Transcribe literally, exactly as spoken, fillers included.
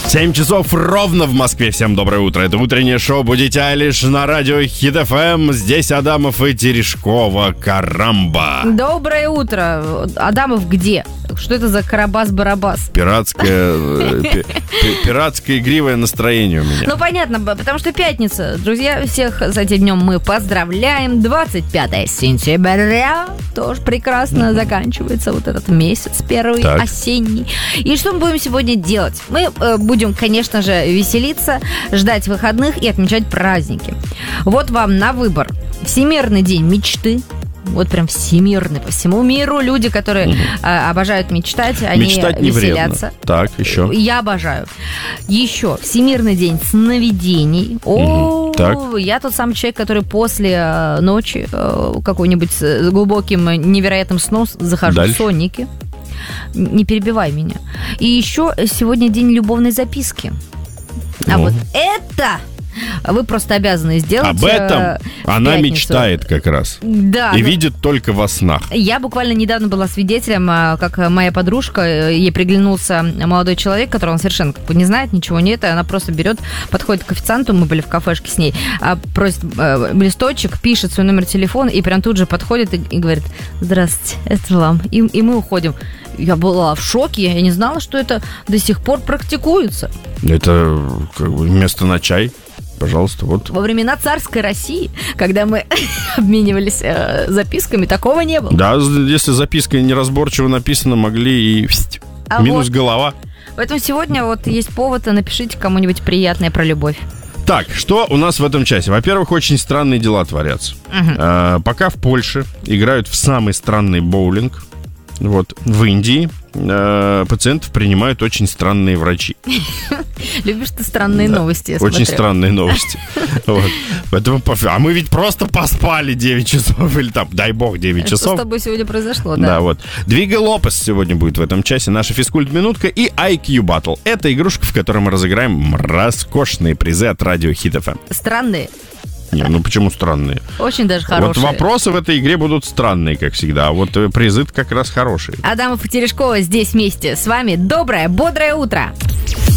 семь часов ровно в Москве. Всем доброе утро. Это утреннее шоу «Будите Айлиш» на радио Хит эф эм. Здесь Адамов и Терешкова. Карамба. Доброе утро. Адамов где? Что это за Карабас-Барабас? Пиратское, пиратское игривое настроение у меня. Ну, понятно, потому что пятница. Друзья, всех с этим днем мы поздравляем. двадцать пятое сентября. Тоже прекрасно заканчивается вот этот месяц первый, так. осенний. И что мы будем сегодня делать? Мы э, будем, конечно же, веселиться, ждать выходных и отмечать праздники. Вот вам на выбор Всемирный день мечты. Вот прям всемирный, по всему миру люди, которые угу. а, обожают мечтать, они мечтать не веселятся. Вредно. Так, еще. Я обожаю. Еще Всемирный день сновидений. О, угу. я тот самый человек, который после ночи какой-нибудь с глубоким невероятным сном захожу Дальше. в сонники. Не перебивай меня. И еще сегодня день любовной записки. А ну. вот это... Вы просто обязаны сделать. Об этом она пятницу. Мечтает как раз. Да. И ну, видит только во снах. Я буквально недавно была свидетелем, как моя подружка, ей приглянулся молодой человек, которого он совершенно как бы не знает, ничего нет, и она просто берет, подходит к официанту, мы были в кафешке с ней, просит листочек, пишет свой номер телефона и прям тут же подходит и, и говорит: здравствуйте, это вам. И, и мы уходим. Я была в шоке, я не знала, что это до сих пор практикуется. Это как бы вместо на чай. Пожалуйста, вот. Во времена царской России, когда мы обменивались э, записками, такого не было. Да, если записка неразборчиво написана, могли и а минус вот. голова. Поэтому сегодня вот есть повод, напишите кому-нибудь приятное про любовь. Так, что у нас в этом часе? Во-первых, очень странные дела творятся. Угу. А, пока в Польше играют в самый странный боулинг, вот, в Индии э, пациентов принимают очень странные врачи. Любишь ты странные да, новости, я очень смотрю. странные новости. Вот. Поэтому, а мы ведь просто поспали девять часов, или там, дай бог, девять часов. Что с тобой сегодня произошло, да? Да, вот. Двига Лопес сегодня будет в этом часе. Наша физкульт-минутка и ай кью Battle. Это игрушка, в которой мы разыграем роскошные призы от радио Хит эф эм. Странные? Не, ну почему странные? Очень даже хорошие. Вот вопросы в этой игре будут странные, как всегда, а вот призы как раз хорошие. Адамов и Терешкова здесь вместе с вами. Доброе, бодрое утро!